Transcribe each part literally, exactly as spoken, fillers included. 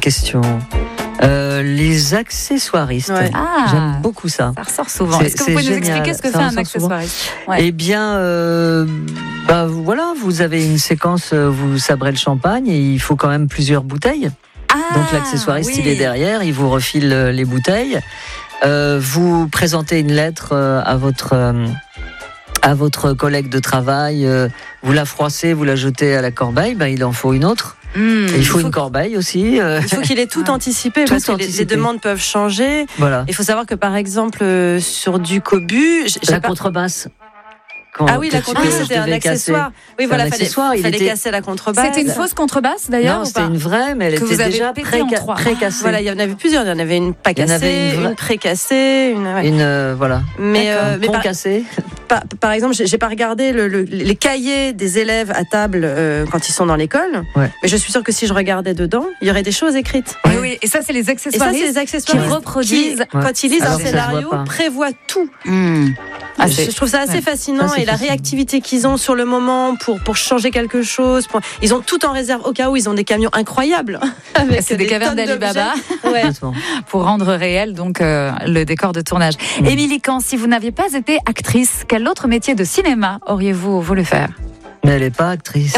question. Euh, les accessoiristes. Ouais. Ah, J'aime beaucoup ça. ça ressort souvent. C'est- Est-ce que vous c'est pouvez nous génial. expliquer ce que Ça fait un ressort accessoiriste? Ouais. Eh bien, euh, bah, voilà, vous avez une séquence, euh, vous sabrez le champagne et il faut quand même plusieurs bouteilles. Ah, Donc l'accessoiriste, oui. il est derrière, il vous refile euh, les bouteilles. Euh, vous présentez une lettre euh, à votre euh, à votre collègue de travail. Euh, vous la froissez, vous la jetez à la corbeille. Ben, il en faut une autre. Mmh. Et il faut Il faut une corbeille aussi. euh, Il faut qu'il ait tout Ouais. anticipé Tout parce que les, les anticipé. demandes peuvent changer. voilà. Il faut savoir que par exemple euh, sur du cobu, j'ai- j'ai La pas- contrebasse. Quand- ah oui, la que tu- contrebasse que je c'était un devais casser. accessoire. Oui, C'est voilà, un fallait, accessoire, il fallait était- casser la contrebasse. C'était une fausse contrebasse d'ailleurs Non, ou c'était pas? une vraie, mais elle Que vous était avez déjà pété en pré- trois. précassée. Voilà, il y en avait plusieurs. Il y en avait une pas Il y en cassée, avait une une, vraie- précassée, une. Ouais. Une euh, voilà. Mais, D'accord. euh, mais par, Concassée. par, par exemple, j'ai j'ai pas regardé le, le- les cahiers des élèves à table euh, quand ils sont dans l'école. Ouais. Mais je suis sûre que si je regardais dedans, il y aurait des choses écrites. Oui, oui. Et ça, c'est les Et ça, accessoires c'est les qui accessoires reproduisent. qui, quand ils lisent Alors un que ça se voit scénario, pas. prévoient tout. Mmh. Ah, je, c'est- je trouve ça assez ouais. fascinant Ça, c'est et la fascinant. réactivité qu'ils ont sur le moment pour, pour changer quelque chose. Pour- ils ont tout en réserve au cas où ils ont des camions incroyables. Avec C'est des cavernes tonnes d'Alibaba d'objets. Ouais. Complètement. pour rendre réel donc euh, le décor de tournage. Mmh. Émilie Kahn, si vous n'aviez pas été actrice, quel autre métier de cinéma auriez-vous voulu faire? Mais elle n'est pas actrice.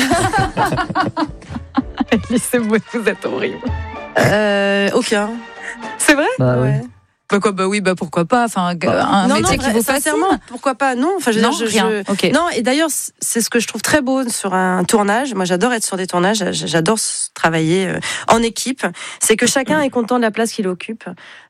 C'est vous, vous êtes horrible. Euh, aucun. C'est vrai? Bah, Ouais. ouais. Bah quoi, bah oui, bah pourquoi pas. Enfin, un non, métier non, qui vous fascine. sincèrement, pourquoi pas? Non, enfin, je veux Non, dire, je- rien. je- Ok. Non, et d'ailleurs, c'est ce que je trouve très beau sur un tournage. Moi, j'adore être sur des tournages. J'adore travailler euh, en équipe. C'est que chacun est content de la place qu'il occupe.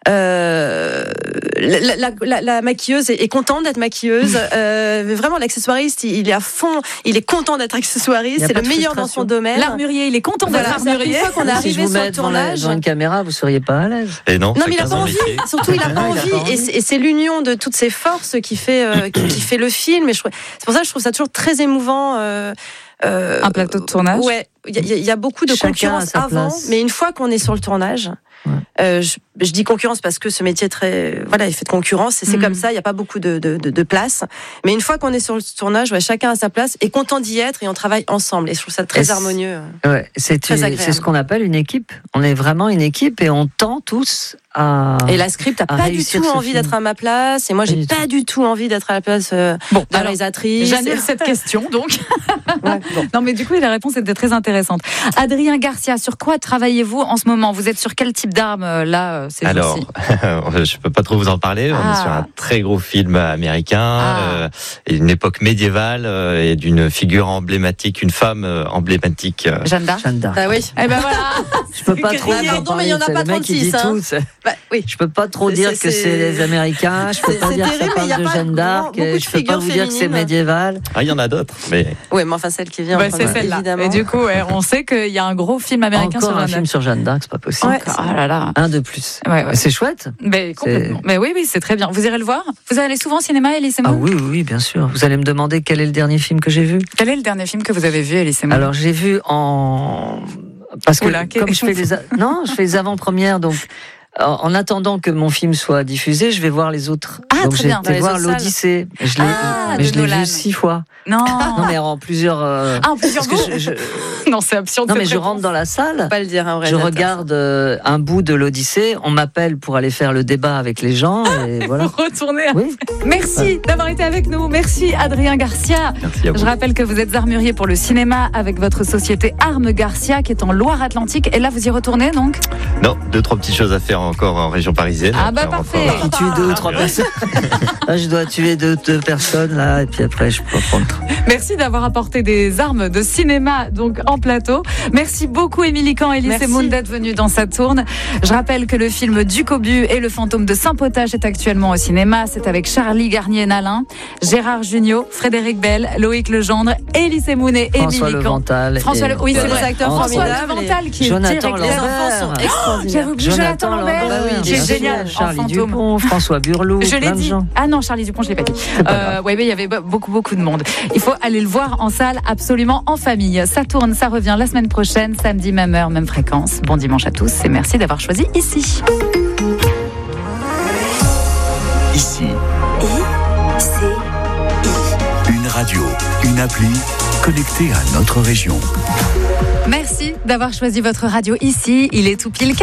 Euh, la, la, la, la maquilleuse est, est contente d'être maquilleuse. Euh, mais vraiment, l'accessoiriste, il, il est à fond. Il est content d'être Il accessoiriste. y a C'est pas le de meilleur dans frustration. son domaine. L'armurier, il est content d'être Voilà, c'est-à-dire armurier. qu'une fois qu'on est Si je arrivé vous sur le mets devant, la- tournage. devant une caméra, vous seriez pas à l'aise. Et non, Non, mais il a chacun pas son envie. métier. Surtout, il a pas Ah, il a envie. pas envie. Et c'est- Et c'est l'union de toutes ces forces qui fait, euh, qui, qui fait le film. Et je trouve- c'est pour ça que je trouve ça toujours très émouvant. Euh, euh, Un plateau de tournage. Ouais, il y, a- il y a beaucoup de Chacun concurrence à sa avant, place. mais une fois qu'on est sur le tournage, Ouais. euh, je, je dis concurrence parce que ce métier est très, voilà, il fait de concurrence et c'est Mhm. comme ça. Il n'y a pas beaucoup de, de, de, de place. Mais une fois qu'on est sur le tournage, ouais, chacun a sa place et content d'y être et on travaille ensemble. Et je trouve ça très Est-ce- harmonieux. Ouais, c'est Très une- agréable. c'est ce qu'on appelle une équipe. On est vraiment une équipe et on tend tous à. Et la script a à pas du réussir tout ce envie film. d'être à ma place et moi Pas j'ai du pas du tout envie d'être à la place euh, Bon, de la alors, réalisatrice. j'annule cette question donc. Ouais, bon. Non, mais du coup, la réponse était très intéressante. Adrien Garcia, sur quoi travaillez-vous en ce moment? Vous êtes sur quel type d'arme euh, là euh, ces Alors, jours-ci? je peux pas trop vous en parler. On Ah. est sur un très gros film américain, Ah. euh, et une époque médiévale euh, et d'une figure emblématique, une femme euh, emblématique. euh. Jeanne d'Arc. Jeanne d'Arc. Ah oui. Eh ben voilà. Je peux pas trop. Ah, en pardon, mais il y en a parler, pas c'est le mec qui trente-six, dit hein. tout. c'est- Bah, oui. Je peux pas trop C'est- dire c'est- que c'est c'est- les Américains. Je peux c'est- pas c'est dire que ça terrible, mais il y a parle de pas Jeanne d'Arc. beaucoup de Je peux pas figures vous dire que c'est féminines. médiéval. Ah, il y en a d'autres, mais Ouais, mais enfin celle qui vient. Bah, en c'est premier, celle-là. évidemment. Et du coup, ouais, on sait qu'il y a un gros film américain Encore sur un Jeanne film d'Arc. sur Jeanne d'Arc, c'est pas possible. Ouais. Encore, oh là là. Un de plus. Ouais, ouais. C'est chouette. Mais complètement. Mais oui, oui, c'est très bien. Vous irez le voir? Vous allez souvent au cinéma, Elie Semoun? Ah oui, oui, oui, bien sûr. Vous allez me demander quel est le dernier film que j'ai vu. Quel est le dernier film que vous avez vu, Elie Semoun? Alors j'ai vu en parce que Oula, comme quel- je fais les a- non, je fais les avant-premières donc en en attendant que mon film soit diffusé, je vais voir les autres. Ah, donc très j'ai bien, été dans les voir autres salles. l'Odyssée. Je l'ai, Ah, mais de je l'ai Nolan. vu six fois. Non. Non mais en plusieurs. euh, Ah, en plusieurs parce que bouts? je, je- Non, c'est absurde. non mais cette je réponse. rentre dans la salle. Faut pas le dire, un vrai. Je regarde euh, un bout de l'Odyssée. On m'appelle pour aller faire le débat avec les gens et voilà. Vous retournez. Oui. Merci d'avoir été avec nous. Merci, Adrien Garcia. merci à vous. Je rappelle que vous êtes armurier pour le cinéma avec votre société Armes Garcia qui est en Loire-Atlantique. Et là, vous y retournez donc? Non, deux, trois petites choses à faire encore en région parisienne. Ah, bah, Après, on parfait. repart. Qui tue deux ou trois Ah, personnes. Là, je dois tuer deux, deux personnes là et puis après je peux prendre. Merci d'avoir apporté des armes de cinéma donc en plateau. Merci beaucoup Émilie Kahn et Elie Merci. Semoun d'être venus dans sa tourne. Je rappelle que le film Du Cobu et le fantôme de Saint-Potage est actuellement au cinéma. C'est avec Charlie Garnier-Nalin, Gérard Jugnot, Frédéric Bell, Loïc Legendre, Elie Semoun et François Émilie Kahn. Levental. François et- Le... Oui, c'est Des vrai. acteurs François formidables et- Levental qui est Jonathan directeur. Les Lambert. enfants sont J'avais extraordinaires. oublié Jonathan Lambert. Bah oui, qui est bien génial sûr. en Charlie fantôme. Dupont, François Burlou, Je l'ai plein de dit. gens. Ah non, Charlie Dupont, je l'ai pas dit. pas Euh, ouais, mais il y avait beaucoup, beaucoup de monde. Il faut aller le voir en salle, absolument en famille. Ça tourne, ça revient la semaine prochaine, samedi, même heure, même fréquence. Bon dimanche à tous et merci d'avoir choisi ici. Ici, I, C, I. une radio, une appli connectée à notre région. Merci d'avoir choisi votre radio ici. Il est tout pile